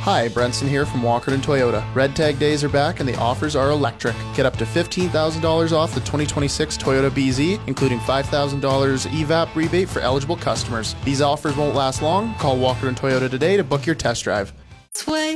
Hi, Brenson here from Walkerton Toyota. Red Tag days are back and the offers are electric. Get up to $15,000 off the 2026 Toyota BZ, including $5,000 EVAP rebate for eligible customers. These offers won't last long. Call Walkerton Toyota today to book your test drive. Sway.